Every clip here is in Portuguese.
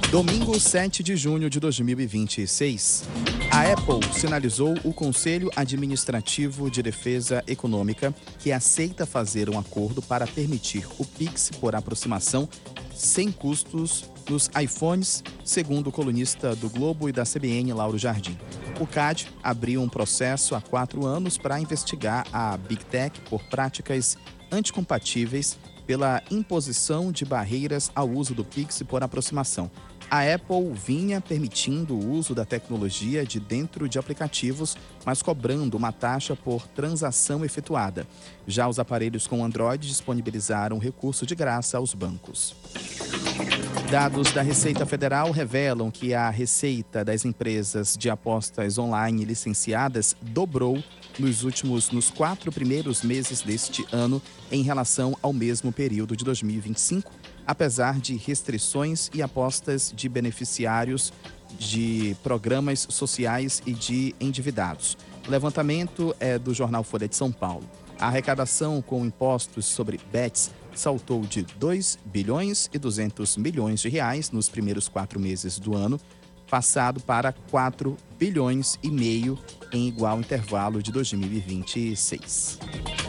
Domingo 7 de junho de 2026, a Apple sinalizou o Conselho Administrativo de Defesa Econômica que aceita fazer um acordo para permitir o Pix por aproximação sem custos nos iPhones, segundo o colunista do Globo e da CBN, Lauro Jardim. O CAD abriu um processo há 4 anos para investigar a Big Tech por práticas anticompatíveis pela imposição de barreiras ao uso do Pix por aproximação. A Apple vinha permitindo o uso da tecnologia de dentro de aplicativos, mas cobrando uma taxa por transação efetuada. Já os aparelhos com Android disponibilizaram recurso de graça aos bancos. Dados da Receita Federal revelam que a receita das empresas de apostas online licenciadas dobrou nos 4 primeiros meses deste ano em relação ao mesmo período de 2025, apesar de restrições e apostas de beneficiários de programas sociais e de endividados. O levantamento é do jornal Folha de São Paulo. A arrecadação com impostos sobre bets saltou de 2 bilhões e 200 milhões de reais nos primeiros 4 meses do ano passado para 4 bilhões e meio em igual intervalo de 2026.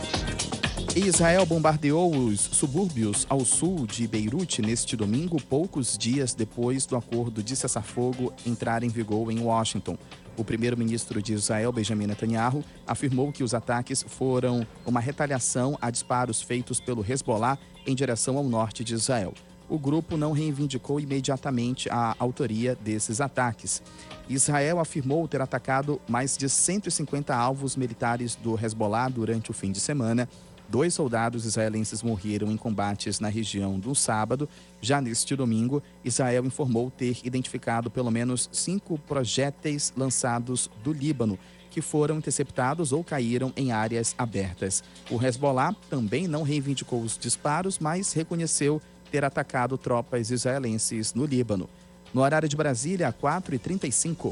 Israel bombardeou os subúrbios ao sul de Beirute neste domingo, poucos dias depois do acordo de cessar-fogo entrar em vigor em Washington. O primeiro-ministro de Israel, Benjamin Netanyahu, afirmou que os ataques foram uma retaliação a disparos feitos pelo Hezbollah em direção ao norte de Israel. O grupo não reivindicou imediatamente a autoria desses ataques. Israel afirmou ter atacado mais de 150 alvos militares do Hezbollah durante o fim de semana. 2 soldados israelenses morreram em combates na região no sábado. Já neste domingo, Israel informou ter identificado pelo menos 5 projéteis lançados do Líbano, que foram interceptados ou caíram em áreas abertas. O Hezbollah também não reivindicou os disparos, mas reconheceu ter atacado tropas israelenses no Líbano. No horário de Brasília, 4h35.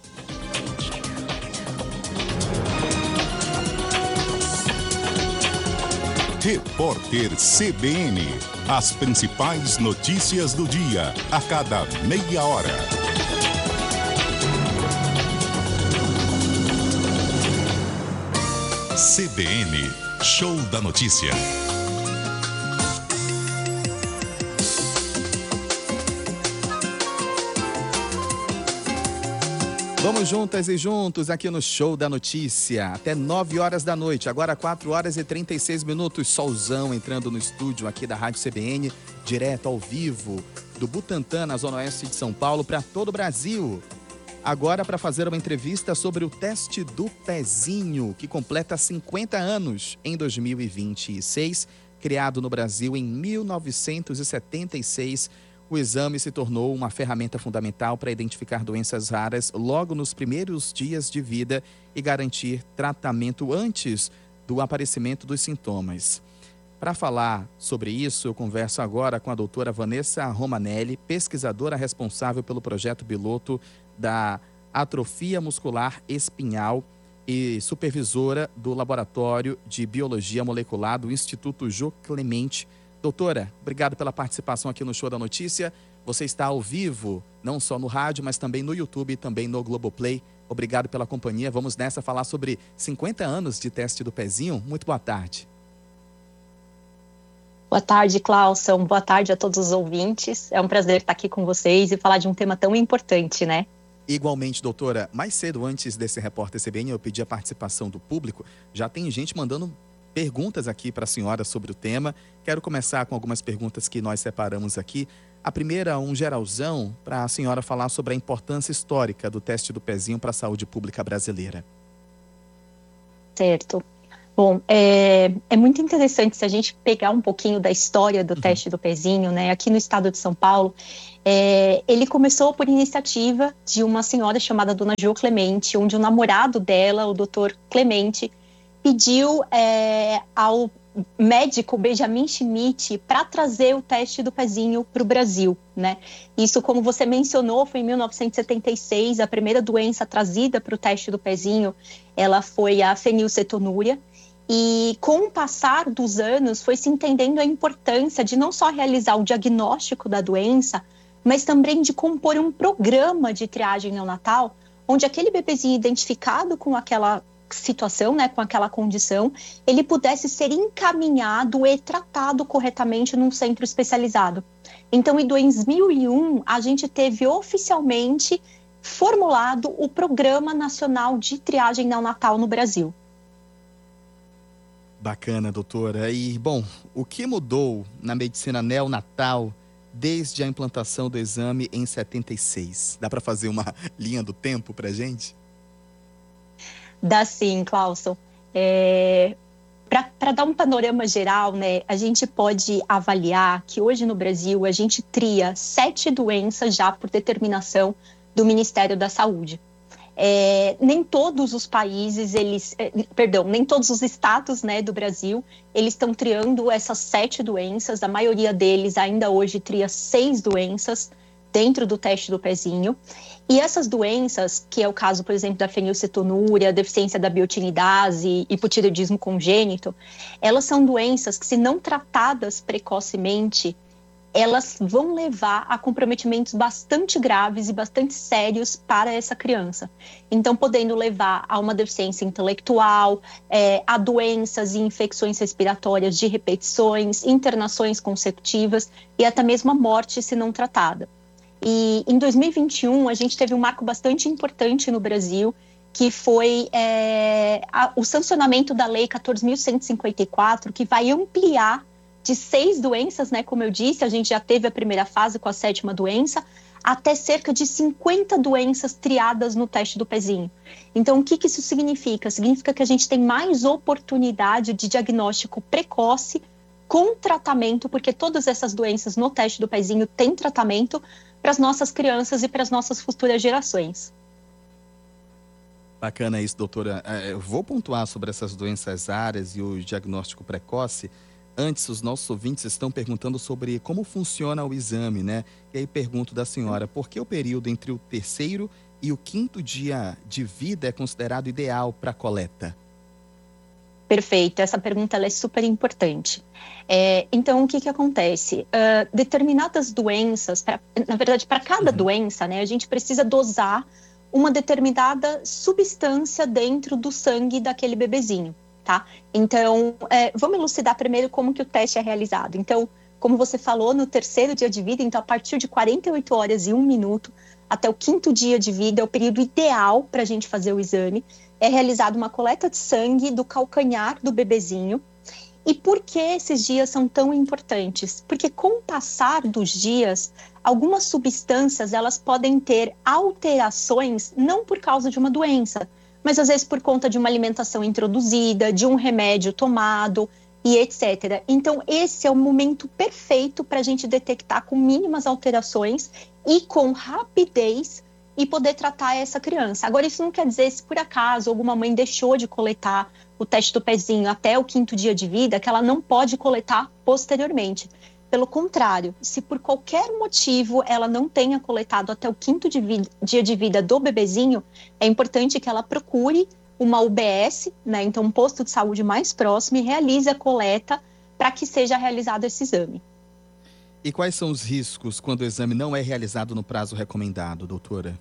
Repórter CBN. As principais notícias do dia, a cada meia hora. CBN, Show da Notícia. Vamos juntas e juntos aqui no Show da Notícia, até 9 horas da noite, agora 4h36, solzão entrando no estúdio aqui da Rádio CBN, direto ao vivo, do Butantã, na Zona Oeste de São Paulo, para todo o Brasil. Agora para fazer uma entrevista sobre o teste do pezinho, que completa 50 anos em 2026, criado no Brasil em 1976, o exame se tornou uma ferramenta fundamental para identificar doenças raras logo nos primeiros dias de vida e garantir tratamento antes do aparecimento dos sintomas. Para falar sobre isso, eu converso agora com a doutora Vanessa Romanelli, pesquisadora responsável pelo projeto piloto da atrofia muscular espinhal e supervisora do Laboratório de Biologia Molecular do Instituto Jô Clemente. Doutora, obrigado pela participação aqui no Show da Notícia. Você está ao vivo, não só no rádio, mas também no YouTube e também no Globoplay. Obrigado pela companhia. Vamos nessa falar sobre 50 anos de teste do pezinho. Muito boa tarde. Boa tarde, Clauson. Boa tarde a todos os ouvintes. É um prazer estar aqui com vocês e falar de um tema tão importante, né? Igualmente, doutora. Mais cedo, antes desse repórter CBN, eu pedi a participação do público. Já tem gente mandando perguntas aqui para a senhora sobre o tema. Quero começar com algumas perguntas que nós separamos aqui. A primeira, um geralzão, para a senhora falar sobre a importância histórica do teste do pezinho para a saúde pública brasileira. Certo. Bom, é muito interessante se a gente pegar um pouquinho da história do teste do pezinho, né? Aqui no estado de São Paulo, ele começou por iniciativa de uma senhora chamada Dona Jô Clemente, onde o namorado dela, o Dr. Clemente, pediu ao médico Benjamin Schmidt para trazer o teste do pezinho para o Brasil, né? Isso, como você mencionou, foi em 1976, a primeira doença trazida para o teste do pezinho, ela foi a fenilcetonúria, e com o passar dos anos foi se entendendo a importância de não só realizar o diagnóstico da doença, mas também de compor um programa de triagem neonatal, onde aquele bebezinho identificado com aquela situação, né, com aquela condição, ele pudesse ser encaminhado e tratado corretamente num centro especializado. Então, em 2001, a gente teve oficialmente formulado o Programa Nacional de Triagem Neonatal no Brasil. Bacana, doutora. E, bom, o que mudou na medicina neonatal desde a implantação do exame em 76? Dá para fazer uma linha do tempo para a gente? Dá sim, Clauson. Para dar um panorama geral, né, a gente pode avaliar que hoje no Brasil a gente tria 7 doenças já por determinação do Ministério da Saúde. Nem todos os países, nem todos os estados, né, do Brasil, eles estão triando essas 7 doenças. A maioria deles ainda hoje tria 6 doenças dentro do teste do pezinho. E essas doenças, que é o caso, por exemplo, da fenilcetonúria, deficiência da biotinidase, hipotireoidismo congênito, elas são doenças que, se não tratadas precocemente, elas vão levar a comprometimentos bastante graves e bastante sérios para essa criança. Então, podendo levar a uma deficiência intelectual, a doenças e infecções respiratórias de repetições, internações consecutivas e até mesmo a morte se não tratada. E em 2021, a gente teve um marco bastante importante no Brasil, que foi o sancionamento da Lei 14.154, que vai ampliar de 6 doenças, né? Como eu disse, a gente já teve a primeira fase com a 7ª doença, até cerca de 50 doenças triadas no teste do pezinho. Então, o que isso significa? Significa que a gente tem mais oportunidade de diagnóstico precoce com tratamento, porque todas essas doenças no teste do pezinho têm tratamento para as nossas crianças e para as nossas futuras gerações. Bacana isso, doutora. Eu vou pontuar sobre essas doenças raras e o diagnóstico precoce. Antes, os nossos ouvintes estão perguntando sobre como funciona o exame, né? E aí pergunto da senhora, por que o período entre o 3º e o 5º dia de vida é considerado ideal para a coleta? Perfeito, essa pergunta ela é super importante. Então, o que acontece? Determinadas doenças, na verdade, para cada doença, né, a gente precisa dosar uma determinada substância dentro do sangue daquele bebezinho, tá? Então, vamos elucidar primeiro como que o teste é realizado. Então, como você falou, no 3º dia de vida, então a partir de 48 horas e 1 minuto, até o 5º dia de vida, é o período ideal para a gente fazer o exame. É realizada uma coleta de sangue do calcanhar do bebezinho. E por que esses dias são tão importantes? Porque com o passar dos dias, algumas substâncias elas podem ter alterações, não por causa de uma doença, mas às vezes por conta de uma alimentação introduzida, de um remédio tomado e etc. Então, esse é o momento perfeito para a gente detectar com mínimas alterações e com rapidez e poder tratar essa criança. Agora, isso não quer dizer, se por acaso alguma mãe deixou de coletar o teste do pezinho até o 5º dia de vida, que ela não pode coletar posteriormente. Pelo contrário, se por qualquer motivo ela não tenha coletado até o 5º dia de vida do bebezinho, é importante que ela procure uma UBS, né, então um posto de saúde mais próximo, e realize a coleta para que seja realizado esse exame. E quais são os riscos quando o exame não é realizado no prazo recomendado, doutora?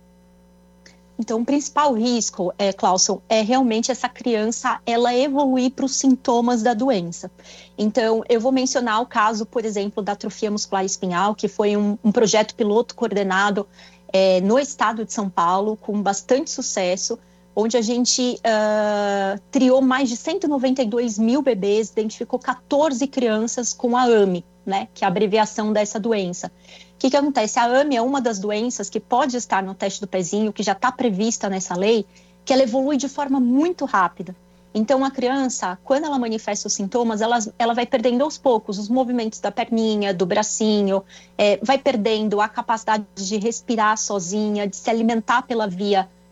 Então, o principal risco, Clauson, é realmente essa criança, ela evoluir para os sintomas da doença. Então, eu vou mencionar o caso, por exemplo, da atrofia muscular espinhal, que foi um projeto piloto coordenado no estado de São Paulo, com bastante sucesso, onde a gente triou mais de 192 mil bebês, identificou 14 crianças com a AME, né, que é a abreviação dessa doença. O que acontece? A AME é uma das doenças que pode estar no teste do pezinho, que já está prevista nessa lei, que ela evolui de forma muito rápida. Então, a criança, quando ela manifesta os sintomas, ela vai perdendo aos poucos os movimentos da perninha, do bracinho, vai perdendo a capacidade de respirar sozinha, de se alimentar pela via